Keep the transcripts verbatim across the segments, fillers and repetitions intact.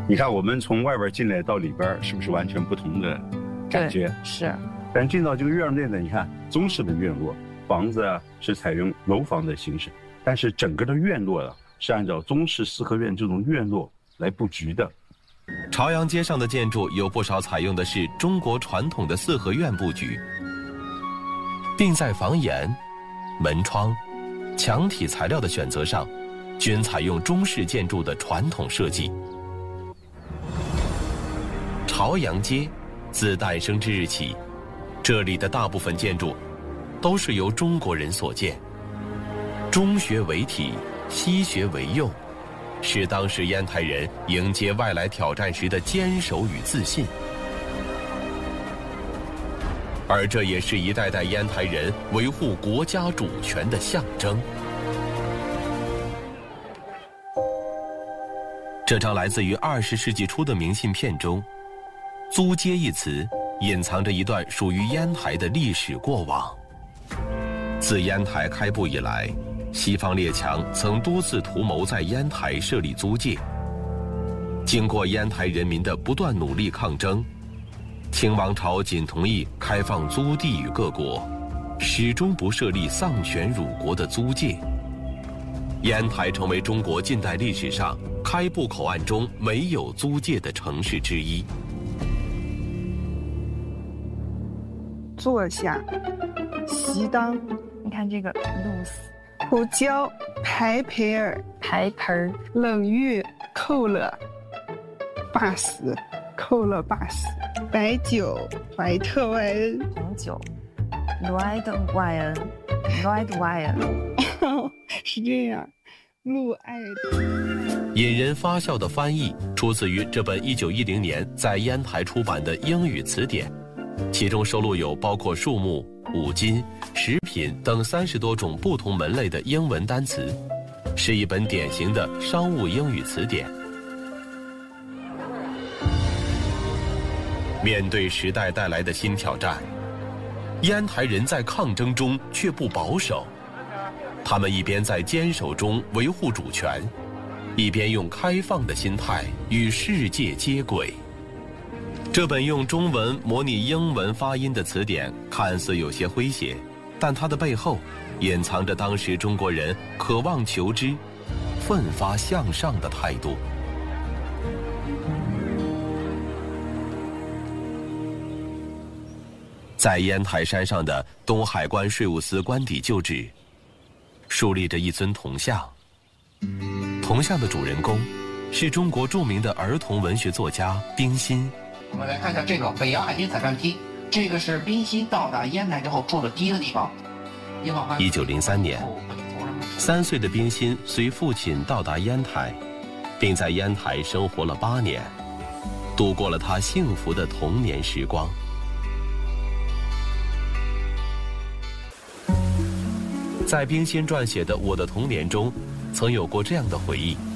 你看，我们从外边进来到里边，是不是完全不同的感觉？ 是。 但进到这个院内呢，你看中式的院落，房子啊是采用楼房的形式，但是整个的院落啊是按照中式四合院这种院落来布局的。 朝阳街上的建筑有不少采用的是中国传统的四合院布局，并在房檐、门窗、墙体材料的选择上，均采用中式建筑的传统设计。朝阳街自诞生之日起，这里的大部分建筑都是由中国人所建，中学为体，西学为用，是当时烟台人迎接外来挑战时的坚守与自信，而这也是一代代烟台人维护国家主权的象征。这张来自于二十世纪初的明信片中，租界一词隐藏着一段属于烟台的历史过往。自烟台开埠以来，西方列强曾多次图谋在烟台设立租界。经过烟台人民的不断努力抗争，清王朝仅同意开放租地与各国，始终不设立丧权辱国的租界。烟台成为中国近代历史上开埠口岸中没有租界的城市之一。 坐下，席当。 你看这个 loose， 胡椒，排培尔， 排盆儿， 冷玉，扣了，巴斯，扣了巴斯，白酒，怀特怀恩， 红酒 ，Red wine，Red wine， 是这样，陆爱的。 引人发笑的翻译出自于这本一九一零年在烟台出版的英语词典，其中收录有包括树木、五金、食品等三十多种不同门类的英文单词，是一本典型的商务英语词典。面对时代带来的新挑战，烟台人在抗争中却不保守，他们一边在坚守中维护主权，一边用开放的心态与世界接轨。这本用中文模拟英文发音的词典看似有些诙谐，但它的背后隐藏着当时中国人渴望求知、奋发向上的态度。在烟台山上的东海关税务司官邸旧址，竖立着一尊铜像。铜像的主人公是中国著名的儿童文学作家冰心。 我们来看一下这个北洋海军采战机，这个是冰心到达烟台之后住的第一个地方。 一九零三年，三岁的冰心随父亲到达烟台，并在烟台生活了八年，度过了他幸福的童年时光。在冰心撰写的《我的童年》中，曾有过这样的回忆：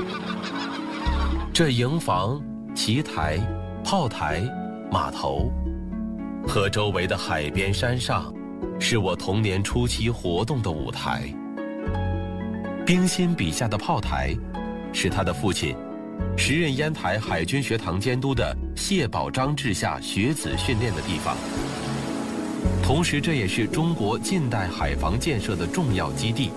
这营房、棋台、炮台、码头和周围的海边山上，是我童年初期活动的舞台。冰心笔下的炮台，是他的父亲，时任烟台海军学堂监督的谢宝章治下学子训练的地方。同时，这也是中国近代海防建设的重要基地。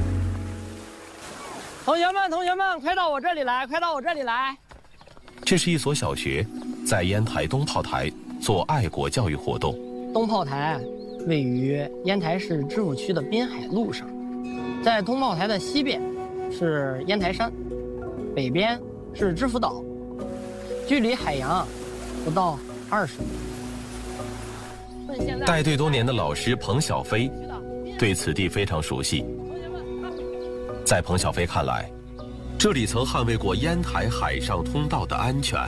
同学们，同学们，快到我这里来，快到我这里来！ 这是一所小学，在烟台东炮台做爱国教育活动。 东炮台位于烟台市知府区的滨海路上，在东炮台的西边是烟台山，北边是知府岛，距离海洋不到二十米。 带队多年的老师彭小飞对此地非常熟悉。在彭小飞看来，这里曾捍卫过烟台海上通道的安全。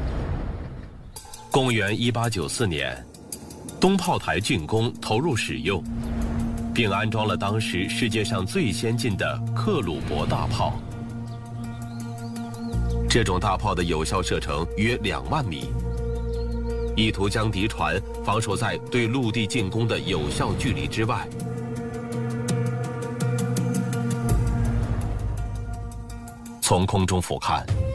公元一八九四年，东炮台竣工投入使用，并安装了当时世界上最先进的克虏伯大炮。这种大炮的有效射程约两万米，意图将敌船防守在对陆地进攻的有效距离之外。从空中俯瞰，